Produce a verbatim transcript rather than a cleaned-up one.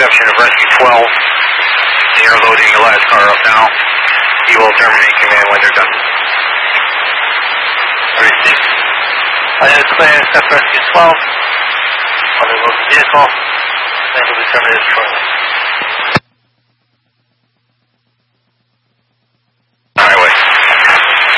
reception of Rescue twelve. They are loading the last car up now. You will terminate command when they're done. thirty-six. I have clear accept Rescue twelve. While they load the vehicle, and will be terminated shortly.